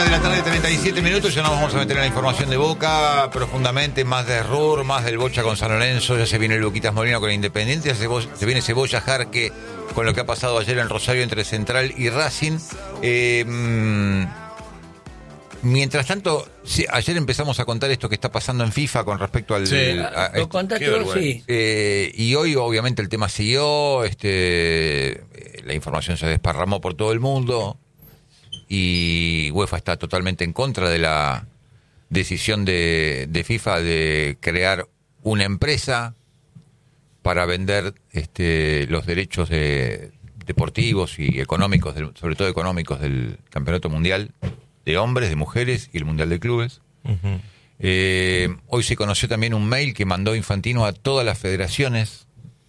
de la tarde, 37 minutos. Ya nos vamos a meter en la información de Boca profundamente, más de Ruhr, más del Bocha con San Lorenzo. Ya se viene el Boquitas Molino con Independiente, se viene Cebolla Jarque con lo que ha pasado ayer en Rosario entre Central y Racing. Mientras tanto, sí, ayer empezamos a contar esto que está pasando en FIFA con respecto al... Sí, lo contaste vos, sí. Y hoy obviamente el tema siguió, la información se desparramó por todo el mundo y UEFA está totalmente en contra de la decisión de FIFA de crear una empresa para vender los derechos deportivos y económicos, sobre todo económicos, del Campeonato Mundial de hombres, de mujeres y el Mundial de Clubes. Uh-huh. Hoy se conoció también un mail que mandó Infantino a todas las federaciones,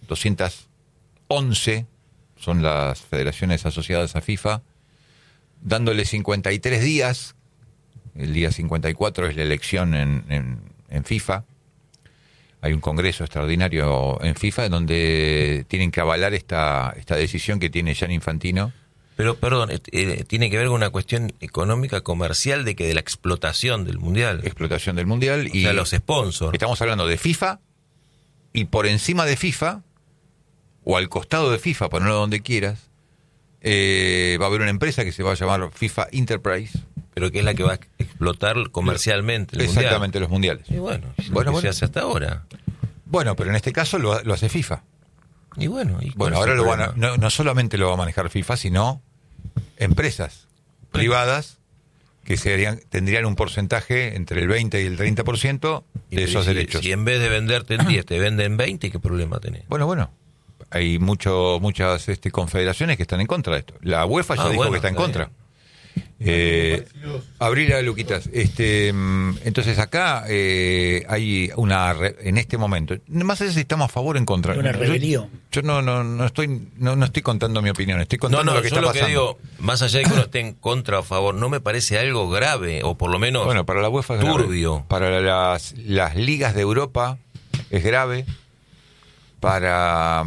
211 son las federaciones asociadas a FIFA, dándole 53 días, el día 54 es la elección en FIFA, hay un congreso extraordinario en FIFA donde tienen que avalar esta decisión que tiene Gianni Infantino. Pero, perdón, tiene que ver con una cuestión económica, comercial, de la explotación del Mundial. Explotación del Mundial. O sea, los sponsors. Estamos hablando de FIFA y por encima de FIFA, o al costado de FIFA, ponerlo donde quieras, va a haber una empresa que se va a llamar FIFA Enterprise. Pero que es la que va a explotar comercialmente el Mundial. Exactamente, los mundiales. Y bueno, se hace hasta ahora. Bueno, pero en este caso lo hace FIFA. Y bueno, ahora lo van no solamente lo va a manejar FIFA, sino empresas privadas que tendrían un porcentaje entre el 20 y el 30% de esos derechos. Si en vez de venderte en 10 te venden 20, ¿qué problema tenés? Bueno, hay muchas confederaciones que están en contra de esto. La UEFA ya dijo que está en contra. Abrila, Luquitas. Entonces acá hay en este momento, más allá si estamos a favor o en contra. Una rebelión. Yo no estoy contando mi opinión, estoy contando lo que está pasando. Yo lo que digo, más allá de que uno esté en contra o a favor, no me parece algo grave, o por lo menos para la UEFA es turbio. Grave. Para las ligas de Europa es grave. Para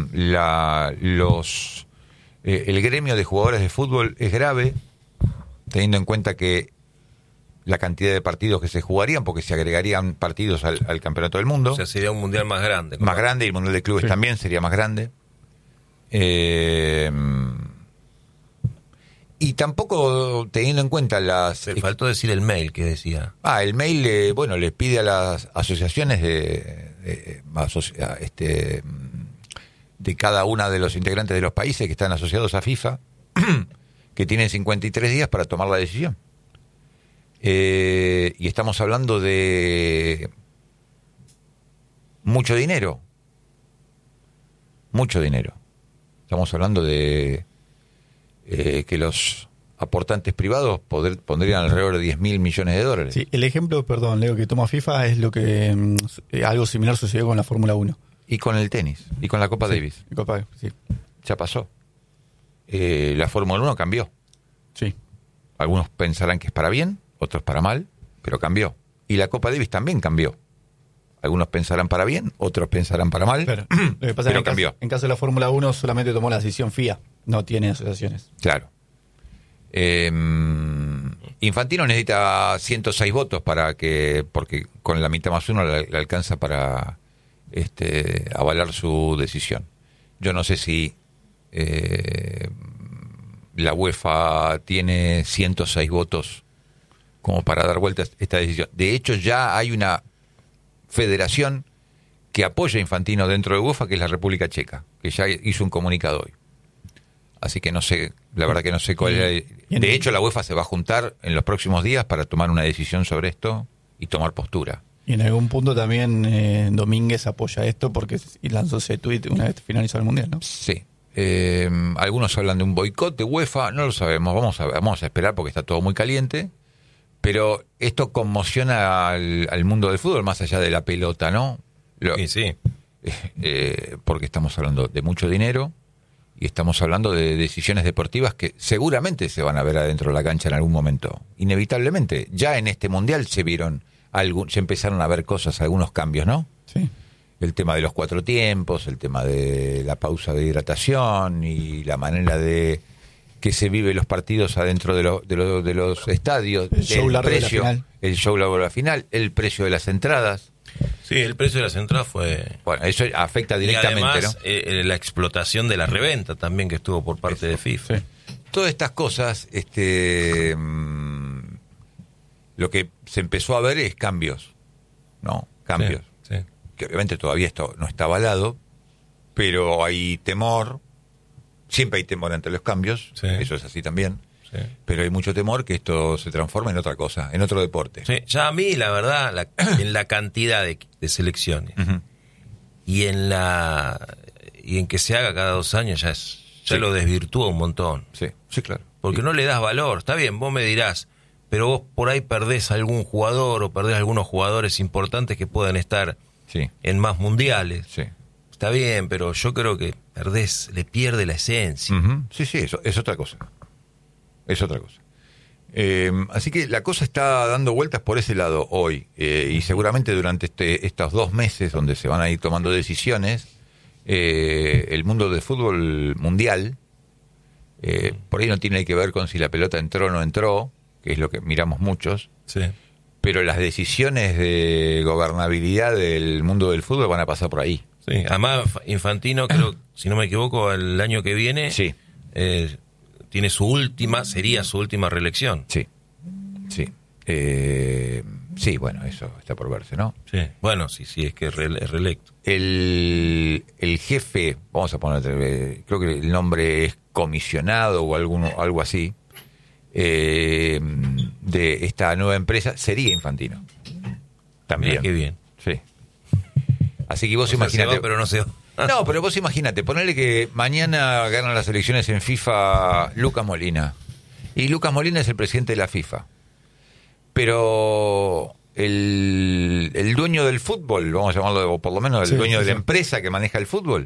el gremio de jugadores de fútbol es grave, teniendo en cuenta que la cantidad de partidos que se jugarían, porque se agregarían partidos al Campeonato del Mundo. O sea, sería un mundial más grande. Más grande, y el Mundial de Clubes también sería más grande. Y tampoco teniendo en cuenta Me faltó decir el mail que decía. El mail, les pide a las asociaciones de cada una de los integrantes de los países que están asociados a FIFA, que tienen 53 días para tomar la decisión. Y estamos hablando de mucho dinero. Estamos hablando de que los aportantes privados pondrían alrededor de $10.000 millones. Sí, el ejemplo, Leo, que toma FIFA es lo que algo similar sucedió con la Fórmula 1. Y con el tenis, y con la Copa Davis. Sí. Ya pasó. La Fórmula 1 cambió. Sí. Algunos pensarán que es para bien, otros para mal, pero cambió. Y la Copa Davis también cambió. Algunos pensarán para bien, otros pensarán para mal, pero lo que pasa pero es que cambió. En caso de la Fórmula 1 solamente tomó la decisión FIA, no tiene asociaciones. Claro. Infantino necesita 106 votos porque con la mitad más uno le alcanza para avalar su decisión. Yo no sé si la UEFA tiene 106 votos como para dar vuelta a esta decisión. De hecho, ya hay una federación que apoya a Infantino dentro de UEFA, que es la República Checa, que ya hizo un comunicado hoy. Así que no sé, la verdad que no sé cuál es. De hecho, la UEFA se va a juntar en los próximos días para tomar una decisión sobre esto y tomar postura. Y en algún punto también Domínguez apoya esto porque lanzó ese tuit una vez finalizado el Mundial, ¿no? Sí. Algunos hablan de un boicot de UEFA, no lo sabemos, vamos a esperar porque está todo muy caliente, pero esto conmociona al mundo del fútbol más allá de la pelota, ¿no? Sí. Porque estamos hablando de mucho dinero y estamos hablando de decisiones deportivas que seguramente se van a ver adentro de la cancha en algún momento, inevitablemente. Ya en este Mundial se empezaron a ver cosas, algunos cambios, ¿no? Sí. El tema de los 4 tiempos, el tema de la pausa de hidratación y la manera de que se vive los partidos adentro de los estadios, el show largo de la final. El show largo de la final, el precio de las entradas. Sí, el precio de las entradas fue... Bueno, eso afecta directamente, y además, ¿no? La explotación de la reventa también que estuvo por parte de FIFA. Sí. Todas estas cosas, lo que se empezó a ver es cambios, ¿no? Cambios. Sí. Que obviamente todavía esto no está avalado, pero hay temor, siempre hay temor ante los cambios, Sí. eso es así también, Sí. pero hay mucho temor que esto se transforme en otra cosa, en otro deporte. Sí, ya a mí, la verdad, en la cantidad de selecciones Ujú. y en que se haga cada 2 años ya Sí. lo desvirtúa un montón. Sí, sí, claro. Porque Sí. no le das valor. Está bien, vos me dirás, pero vos por ahí perdés algún jugador o perdés algunos jugadores importantes que pueden estar Sí, en más mundiales. sí. Está bien, pero yo creo que le pierde la esencia. Ujú. Sí, sí, eso es otra cosa. Es otra cosa. Así que la cosa está dando vueltas por ese lado hoy, y seguramente durante estos 2 meses donde se van a ir tomando decisiones, el mundo del fútbol mundial, por ahí no tiene que ver con si la pelota entró o no entró, que es lo que miramos muchos, Sí. pero las decisiones de gobernabilidad del mundo del fútbol van a pasar por ahí. Sí. Además, Infantino, creo, si no me equivoco, el año que viene Sí, tiene sería su última reelección. sí, sí. Sí, bueno, eso está por verse, ¿no? Sí. Bueno, sí, es que es reelecto. El jefe, vamos a poner, creo que el nombre es comisionado o algo así, de esta nueva empresa, sería Infantino. También. Mirá qué bien. Sí. Así que vos O sea, imaginate. se va, pero no se va. No, pero vos imaginate, ponerle que mañana ganan las elecciones en FIFA Lucas Molina. Y Lucas Molina es el presidente de la FIFA. Pero el dueño del fútbol, vamos a llamarlo, o por lo menos el Sí, dueño sí, de la sí. empresa que maneja el fútbol,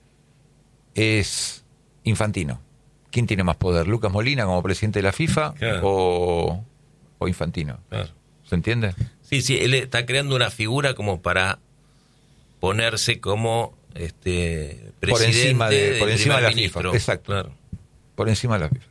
es Infantino. ¿Quién tiene más poder? ¿Lucas Molina como presidente de la FIFA Claro. o Infantino? Claro. ¿Se entiende? Sí, él está creando una figura como para ponerse como presidente Por encima de del la primer FIFA. ministro. Exacto. Claro. Por encima de la FIFA.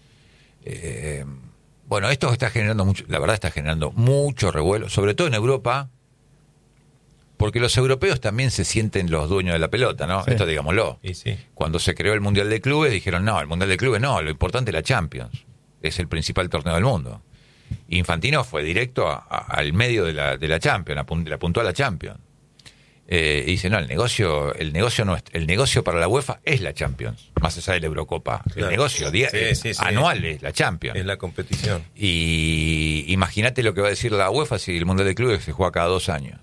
Bueno, esto está generando mucho, la verdad está generando mucho revuelo, sobre todo en Europa, porque los europeos también se sienten los dueños de la pelota, ¿no? Sí. Esto digámoslo. Y sí. Cuando se creó el Mundial de Clubes dijeron, no, el Mundial de Clubes no, lo importante es la Champions, es el principal torneo del mundo. Infantino fue directo al medio de la Champions, le apuntó a la Champions. Y dice, no, el negocio no es, el negocio para la UEFA es la Champions, más allá de la Eurocopa. Claro. El negocio Sí. anual es la Champions. Es la competición. Y imagínate lo que va a decir la UEFA si el Mundial de Clubes se juega cada 2 años.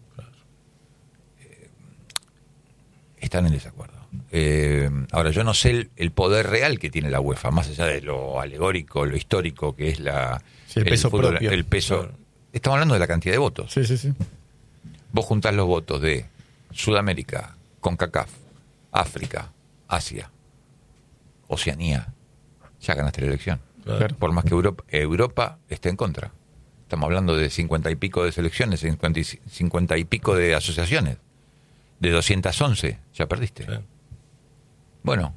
Están en desacuerdo. Ahora, yo no sé el poder real que tiene la UEFA, más allá de lo alegórico, lo histórico que es Sí, el peso propio. el peso. Claro. Estamos hablando de la cantidad de votos. Sí, sí, sí. Vos juntás los votos de Sudamérica, CONCACAF, África, Asia, Oceanía, ya ganaste la elección. Claro. Por más que Europa esté en contra. Estamos hablando de 50 y pico de selecciones, 50 y pico de asociaciones. De 211, ya perdiste. Sí. Bueno,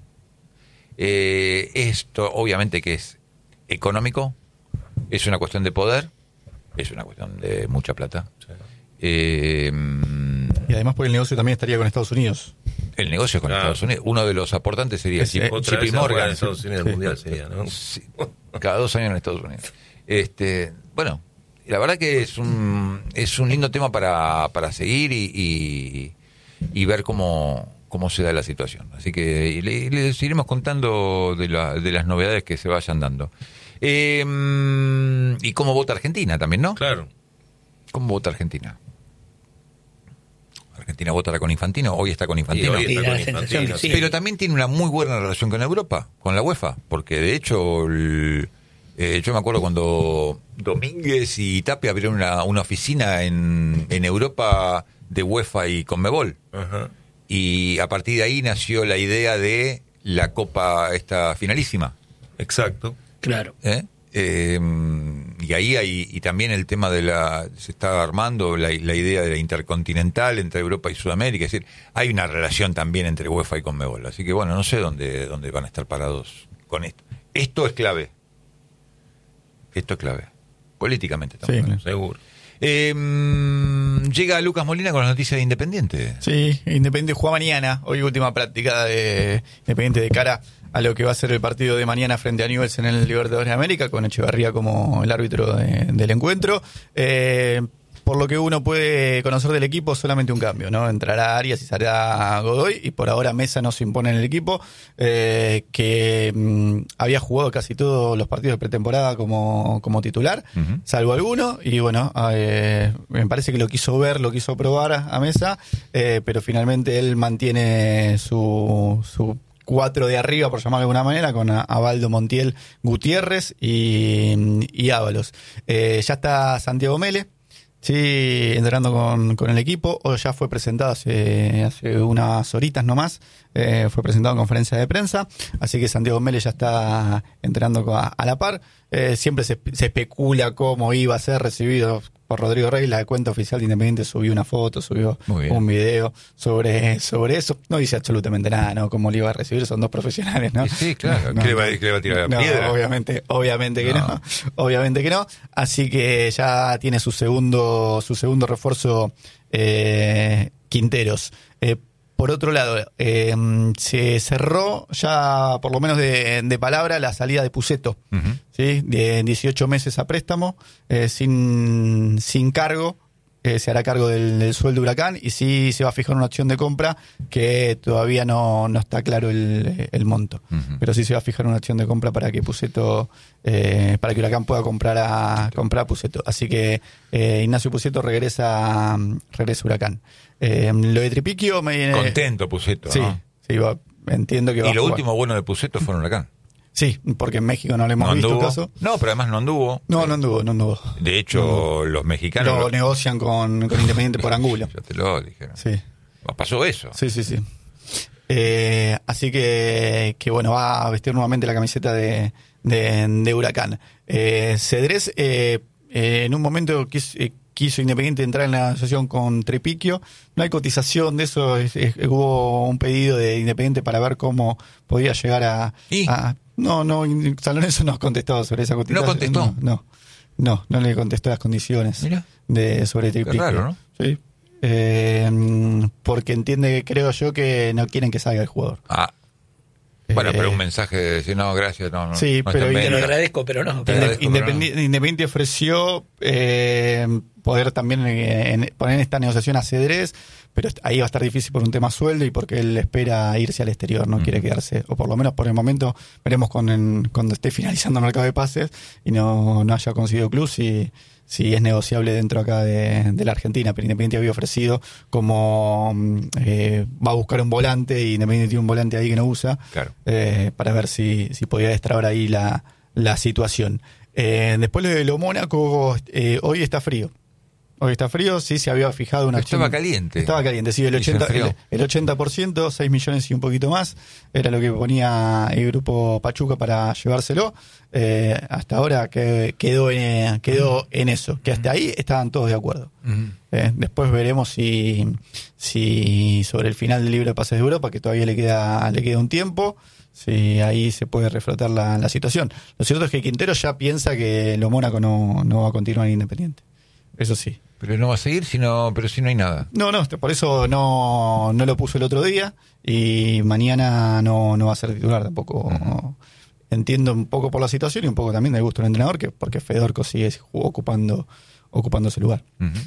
esto obviamente que es económico, es una cuestión de poder, es una cuestión de mucha plata. Sí. Y además porque el negocio también estaría con Estados Unidos. El negocio con Claro. Estados Unidos, uno de los aportantes sería Es- Otra JP vez a jugar en Morgan. Estados Unidos Sí. el Mundial sería, ¿no? Sí, cada 2 años en Estados Unidos. Bueno, la verdad que es un lindo tema para seguir y ver cómo se da la situación. Así que le seguiremos contando de las novedades que se vayan dando. Y cómo vota Argentina también, ¿no? Claro. ¿Cómo vota Argentina? Argentina votará con Infantino, hoy está con Infantino. hoy Y está da con la sensación Infantino, que sí. Pero también tiene una muy buena relación con Europa, con la UEFA, porque de hecho yo me acuerdo cuando Domínguez y Tapia abrieron una oficina en Europa de UEFA y Conmebol, Ajá. y a partir de ahí nació la idea de la Copa esta finalísima, Exacto. Claro. ¿eh? Y ahí y también el tema se está armando la idea de la intercontinental entre Europa y Sudamérica, es decir, hay una relación también entre UEFA y Conmebol, así que bueno, no sé dónde van a estar parados con esto. Esto es clave. Políticamente también. Sí. Seguro. Llega Lucas Molina con las noticias de Independiente. Sí, Independiente juega mañana. Hoy última práctica de Independiente de cara a lo que va a ser el partido de mañana frente a Newell's en el Libertadores de América, con Echevarría como el árbitro del encuentro. Por lo que uno puede conocer del equipo, solamente un cambio, ¿no? Entrará Arias y saldrá Godoy, y por ahora Mesa no se impone en el equipo, que había jugado casi todos los partidos de pretemporada como titular, salvo alguno, y bueno, me parece que lo quiso probar a Mesa, pero finalmente él mantiene su 4 de arriba, por llamarlo de alguna manera, con Abaldo, Montiel, Gutiérrez y Ábalos. Ya está Santiago Mele, sí, entrenando con el equipo. Hoy ya fue presentado hace unas horitas nomás. Fue presentado en conferencia de prensa. Así que Santiago Mele ya está entrenando a la par. Siempre se especula cómo iba a ser recibido por Rodrigo Rey. La cuenta oficial de Independiente subió una foto, subió un video sobre eso. No dice absolutamente nada, ¿no? Cómo le iba a recibir, son dos profesionales, ¿no? Sí, claro. No, ¿Qué le va a tirar la piedra? Obviamente que no. Obviamente que no. Así que ya tiene su segundo refuerzo Quinteros. Por otro lado, se cerró ya, por lo menos de palabra, la salida de Pusetto, ¿sí? De 18 meses a préstamo, sin cargo. Se hará cargo del sueldo de Huracán, y sí se va a fijar una opción de compra que todavía no está claro el monto. Pero sí se va a fijar una opción de compra para que Pusetto, para que Huracán pueda comprar a Pusetto. Así que Ignacio Pusetto regresa a Huracán. Lo de Tripiquio contento Pusetto, sí, ¿no? Sí, entiendo que va a Y lo jugar. último bueno de Pusetto fue en Huracán. Sí, porque en México no le hemos visto caso. No, pero además no anduvo. No anduvo. De hecho, los mexicanos lo negocian con Independiente por Angulo. Ya te lo dijeron. Sí. Pasó eso. Sí. Así que bueno, va a vestir nuevamente la camiseta de Huracán. Cedrés, en un momento quiso Independiente entrar en la asociación con Trepiquio. No hay cotización de eso. Hubo un pedido de Independiente para ver cómo podía llegar a No, San Lorenzo no ha contestado sobre esa cotización. ¿No contestó? No le contestó las condiciones. Mira. Sobre Tripiquio. Qué raro, ¿no? Sí. Porque creo yo que no quieren que salga el jugador. Bueno, pero un mensaje de decir, no, gracias, no. Sí, no pero te lo agradezco, pero no. Independiente ofreció poder también poner en esta negociación a Cedrés, pero ahí va a estar difícil por un tema sueldo y porque él espera irse al exterior, no quiere quedarse, o por lo menos por el momento. Veremos cuando esté finalizando el mercado de pases y no haya conseguido club si es negociable dentro acá de la Argentina. Pero Independiente había ofrecido como va a buscar un volante, y Independiente tiene un volante ahí que no usa, claro. Para ver si podía destrabar ahí la situación. Después lo Mónaco, hoy está frío. Sí, se había fijado una Estaba acción. caliente. Estaba caliente, sí, el 80%, 6 millones y un poquito más, era lo que ponía el grupo Pachuca para llevárselo. Hasta ahora quedó en eso, que hasta ahí estaban todos de acuerdo. Después veremos si sobre el final del libro de pases de Europa, que todavía le queda un tiempo, si ahí se puede reflotar la situación. Lo cierto es que Quintero ya piensa que lo Mónaco no va a continuar en Independiente. Eso sí. Pero no va a seguir pero si no hay nada. No, por eso no lo puso el otro día, y mañana no va a ser titular tampoco. Entiendo un poco por la situación y un poco también del gusto del entrenador, porque Fedorco sigue ocupando ese lugar.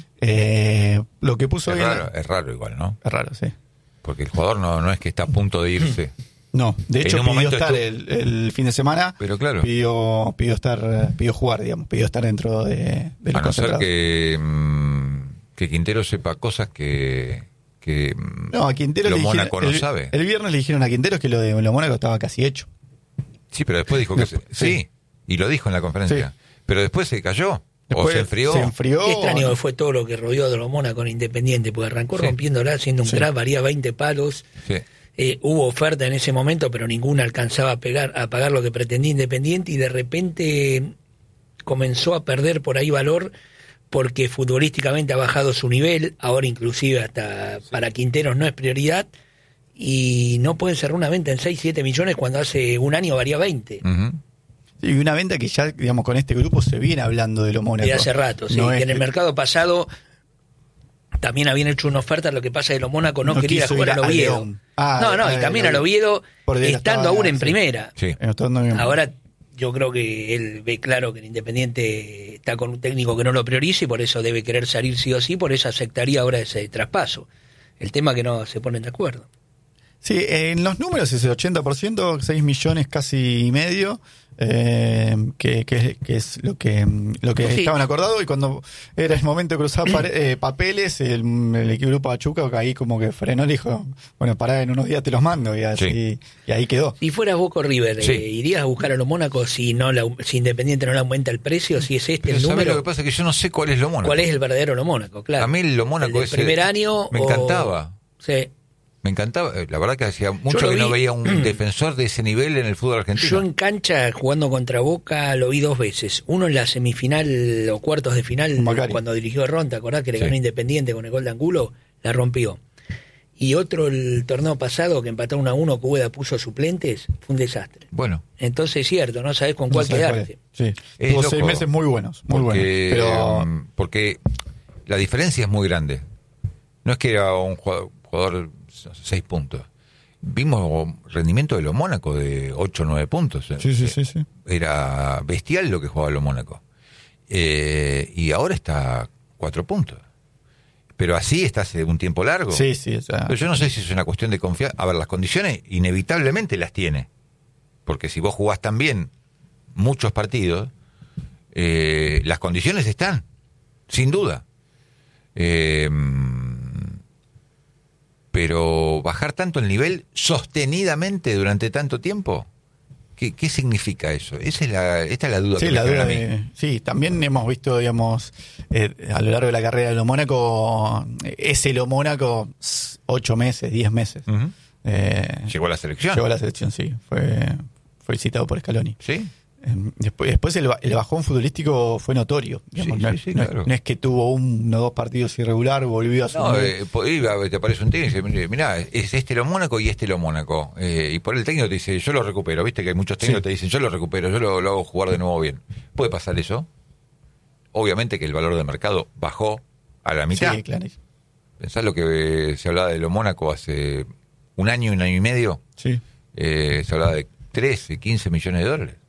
Lo que puso es raro igual, ¿no? Es raro, sí. Porque el jugador no es que está a punto de irse. No, de hecho pidió estar el fin de semana, pero claro, pidió jugar, digamos, pidió estar dentro de los a no ser concentrados. que Quintero sepa cosas que a Quintero lo Mónaco no sabe. El viernes le dijeron a Quintero que lo de lo Mónaco estaba casi hecho. Sí, pero después dijo que sí, y lo dijo en la conferencia. Sí. Pero después se cayó. Después se enfrió. Qué extraño que fue todo lo que rodeó de lo Mónaco con Independiente, porque arrancó rompiéndola, haciendo un crack, varía 20 palos. Sí. Hubo oferta en ese momento, pero ninguna alcanzaba a pagar lo que pretendía Independiente, y de repente comenzó a perder por ahí valor, porque futbolísticamente ha bajado su nivel, ahora inclusive hasta para Quinteros no es prioridad, y no pueden cerrar una venta en 6-7 millones cuando hace un año valía 20. Sí, y una venta que ya, digamos, con este grupo se viene hablando de lo Mónaco. Y hace rato, sí. No que es en el mercado pasado también habían hecho una oferta, lo que pasa es que lo Mónaco no quería quiso jugar ir al a Oviedo. León. Y también al Oviedo, Porque él estando estaba- aún en sí. primera. Sí. Estando bien. Ahora yo creo que él ve claro que el Independiente está con un técnico que no lo prioriza y por eso debe querer salir sí o sí, por eso aceptaría ahora ese traspaso. El tema que no se ponen de acuerdo. Sí, en los números ese 80%, 6 millones casi y medio, que es lo que Sí. estaban acordados, y cuando era el momento de cruzar papeles, el grupo Pachuca ahí como que frenó y dijo, bueno, pará, en unos días te los mando, y así, Sí. y ahí quedó. Si fueras Boca o River, Sí. ¿irías a buscar a los Mónaco si Independiente no le aumenta el precio? Si es este Pero el ¿sabés número, lo que pasa? Que yo no sé cuál es lo Mónaco. ¿cuál es el verdadero lo Mónaco? Claro. A mí lo Mónaco ¿El del ese primer año me o- encantaba. Sí. Me encantaba. La verdad que hacía mucho lo que no vi. veía un defensor de ese nivel en el fútbol argentino. Yo en cancha, jugando contra Boca, lo vi 2 veces. Uno en la semifinal o cuartos de final, Macari. cuando dirigió a Ron, ¿te acordás que le Sí. ganó Independiente con el gol de Angulo? La rompió. Y otro el torneo pasado, que empató 1-1, que Ueda puso suplentes, fue un desastre. Bueno, Entonces es cierto, no sabés con No cuál sabes cuál quedarte. es. Sí, Es tuvo loco. 6 meses muy buenos, muy porque, buenos. Pero porque la diferencia es muy grande. No es que era un jugador 6 puntos. Vimos rendimiento de lo Mónaco de 8 o 9 puntos. sí. Era bestial lo que jugaba lo Mónaco. Y ahora está 4 puntos. Pero así está hace un tiempo largo. Sí, o sea, Pero yo no sé si es una cuestión de confianza. A ver, las condiciones inevitablemente las tiene. Porque si vos jugás tan bien muchos partidos, las condiciones están, sin duda. Pero bajar tanto el nivel sostenidamente durante tanto tiempo, ¿qué significa eso? Esta es la duda sí, que la me genera duda a mí. sí, también hemos visto, digamos, a lo largo de la carrera de lo Mónaco, ese lo Mónaco 8 meses, 10 meses. Ujú. Eh, Llegó a la selección. Llegó a la selección, sí. Fue citado por Scaloni. ¿Sí? Después el bajón futbolístico fue notorio. Digamos, Sí, no, claro. no es que tuvo 1 o 2 partidos irregular, volvió a su No, nivel. te aparece un técnico y dice, mirá, es este lo Mónaco y este lo Mónaco. Y por el técnico te dice, yo lo recupero. Viste que hay muchos técnicos que te dicen, yo lo recupero, yo lo hago jugar de nuevo bien. ¿Puede pasar eso? Obviamente que el valor de mercado bajó a la mitad. Sí, claro. Pensá lo que se hablaba de lo Mónaco hace un año y medio. Sí. Se hablaba de 13, 15 millones de dólares.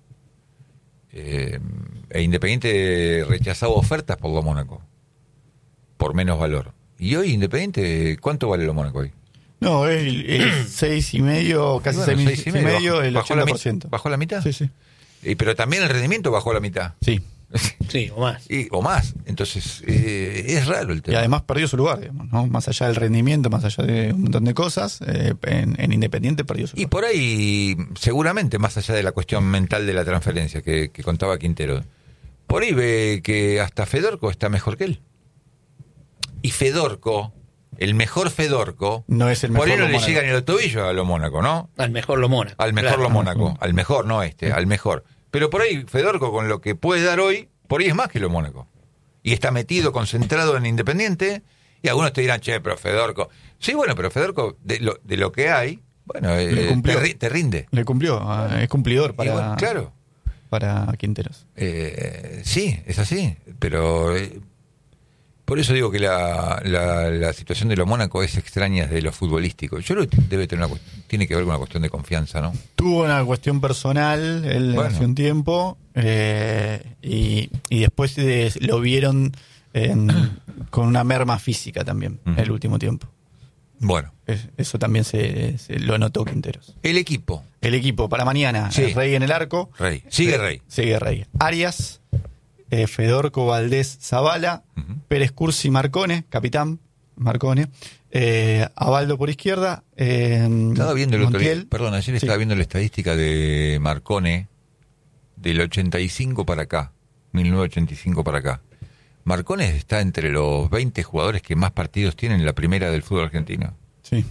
E Independiente rechazaba ofertas por lo Mónaco por menos valor. Y hoy Independiente, ¿cuánto vale lo Mónaco hoy? No, es 6,5, casi Y bueno, 6,5, el bajó la 80%. ¿Bajó la mitad? Sí. Pero también el rendimiento bajó a la mitad. Sí. Sí, o más. O más. Entonces, es raro el Y tema. además perdió su lugar, digamos, ¿no? Más allá del rendimiento, más allá de un montón de cosas, en Independiente perdió su Y lugar. por ahí, seguramente, más allá de la cuestión mental de la transferencia que contaba Quintero, por ahí ve que hasta Fedorco está mejor que él. Y Fedorco, el mejor Fedorco, No es el por mejor ahí no lo le Mónaco. llega ni el tobillo a lo Mónaco, ¿no? Al mejor lo Mónaco. Al mejor Claro. lo Mónaco. Al mejor, no al mejor. Pero por ahí, Fedorco, con lo que puede dar hoy, por ahí es más que lo Mónaco. Y está metido, concentrado en Independiente. Y algunos te dirán, che, pero Fedorco. Sí, bueno, pero Fedorco, de lo que hay, bueno, Le cumplió. te rinde. Le cumplió, es cumplidor Y bueno, claro. para Quinteros. Sí, es así. Pero por eso digo que la situación de lo Mónaco es extraña desde lo futbolístico. Yo creo que tiene que ver con una cuestión de confianza, ¿no? Tuvo una cuestión personal él Bueno. hace un tiempo y después lo vieron con una merma física también Ujú. el último tiempo. Bueno, Eso también se lo notó Quinteros. el equipo. El equipo para mañana, Sí. Rey en el arco. Rey. Sigue Rey. Sigue Rey. Arias, Fedorco, Valdés, Zavala, Ujú. Pérez Cursi, Marcone, capitán Marcone, Abaldo por izquierda, Estaba viendo el otro día, Montiel. perdón, ayer Sí. estaba viendo la estadística de Marcone del 85 para acá, 1985 para acá. Marcone está entre los 20 jugadores que más partidos tienen en la primera del fútbol argentino. Sí.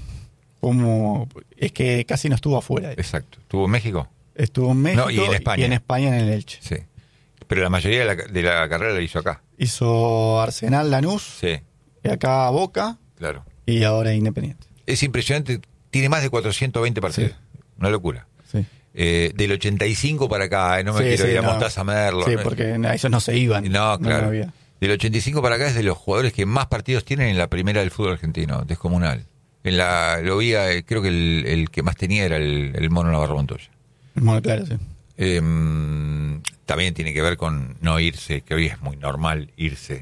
Es que casi no estuvo afuera. Exacto. ¿Estuvo en México? Estuvo en México No, y en España. en el Elche. Sí. Pero la mayoría de la carrera la hizo acá. Hizo Arsenal, Lanús, Sí, y acá Boca claro. y ahora Independiente. Es impresionante, tiene más de 420 partidos. Sí. Una locura. Sí. Del 85 para acá, no me quiero ir a Mostaza Merlo. Sí, porque a esos no se iban. No, claro. No había. Del 85 para acá es de los jugadores que más partidos tienen en la primera del fútbol argentino, descomunal. Lo vi, creo que el que más tenía era el Mono Navarro Montoya. Bueno, claro, sí. También tiene que ver con no irse, que hoy es muy normal irse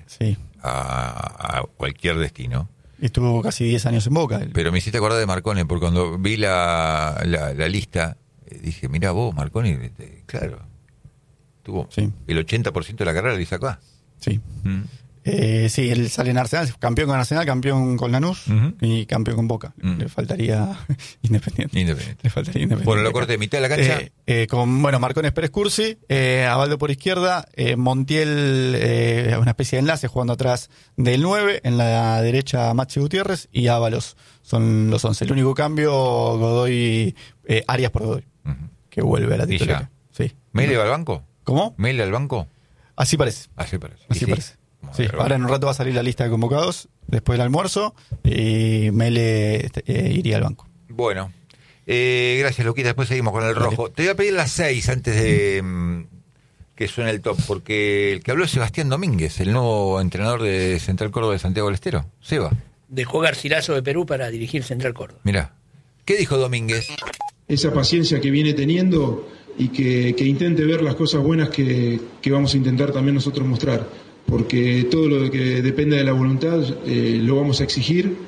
a cualquier destino. Y estuvo casi 10 años en Boca. Pero me hiciste acordar de Marconi, porque cuando vi la lista, dije, mirá vos, Marconi, claro, tuvo el 80% de la carrera, le sacó. Sí. Sí, él sale en Arsenal, campeón con Arsenal, campeón con Lanús y campeón con Boca. Le faltaría Independiente. Le faltaría Independiente. Bueno, lo corté, mitad de la cancha. Con Marcones Pérez Cursi, Abaldo por izquierda, Montiel, una especie de enlace jugando atrás del 9, en la derecha Maxi Gutiérrez y Ábalos son los 11. El único cambio, Godoy, Arias por Godoy, que vuelve a la titularidad. Sí. ¿Mele va al banco? ¿Cómo? ¿Mele al banco? Así parece. Así parece. Sí, ahora en un rato va a salir la lista de convocados después del almuerzo y Mele iría al banco. Bueno, gracias Luquita, después seguimos con el rojo. Te voy a pedir las 6 antes de que suene el top, porque el que habló es Sebastián Domínguez, el nuevo entrenador de Central Córdoba de Santiago del Estero. Seba. Dejó Garcilaso de Perú para dirigir Central Córdoba. Mirá, ¿qué dijo Domínguez? Esa paciencia que viene teniendo y que intente ver las cosas buenas que vamos a intentar también nosotros mostrar, porque todo lo que depende de la voluntad lo vamos a exigir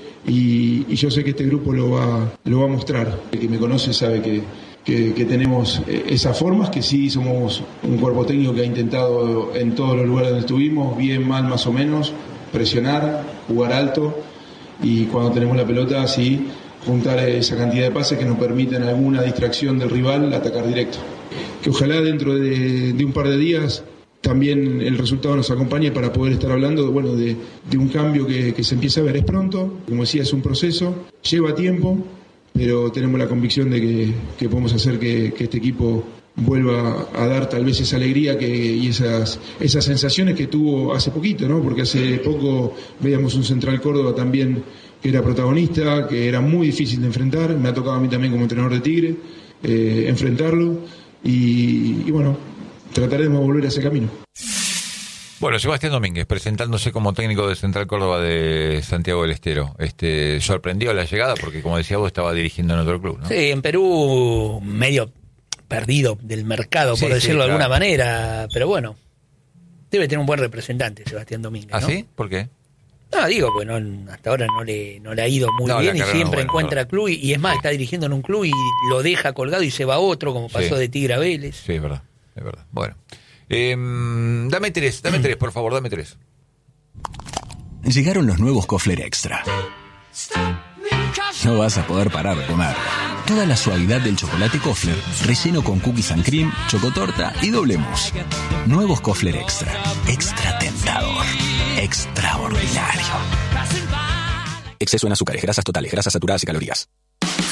y yo sé que este grupo lo va a mostrar. El que me conoce sabe que tenemos esas formas, que sí somos un cuerpo técnico que ha intentado en todos los lugares donde estuvimos, bien, mal, más o menos, presionar, jugar alto y cuando tenemos la pelota sí juntar esa cantidad de pases que nos permiten alguna distracción del rival atacar directo. Que ojalá dentro de un par de días también el resultado nos acompañe para poder estar hablando de un cambio que se empieza a ver. Es pronto, como decía, es un proceso, lleva tiempo, pero tenemos la convicción de que podemos hacer que este equipo vuelva a dar tal vez esa alegría y esas sensaciones que tuvo hace poquito, ¿no? Porque hace poco veíamos un Central Córdoba también que era protagonista, que era muy difícil de enfrentar. Me ha tocado a mí también como entrenador de Tigre enfrentarlo y bueno, trataremos de volver a ese camino. Bueno, Sebastián Domínguez presentándose como técnico de Central Córdoba de Santiago del Estero. Sorprendió la llegada porque, como decía vos, estaba dirigiendo en otro club, ¿no? Sí, en Perú medio perdido del mercado, por decirlo de alguna manera, pero bueno, debe tener un buen representante Sebastián Domínguez, ¿no? ¿Ah, sí? ¿Por qué? No, digo, bueno, hasta ahora no le ha ido muy bien y siempre encuentra club y es más, está dirigiendo en un club y lo deja colgado y se va a otro, como pasó de Tigre a Vélez. Sí, es verdad. Bueno, dame tres, por favor, dame 3. Llegaron los nuevos Kofler Extra. No vas a poder parar de comer. Toda la suavidad del chocolate Kofler, relleno con cookies and cream, chocotorta y doble mousse. Nuevos Kofler Extra. Extra tentador. Extraordinario. Exceso en azúcares, grasas totales, grasas saturadas y calorías.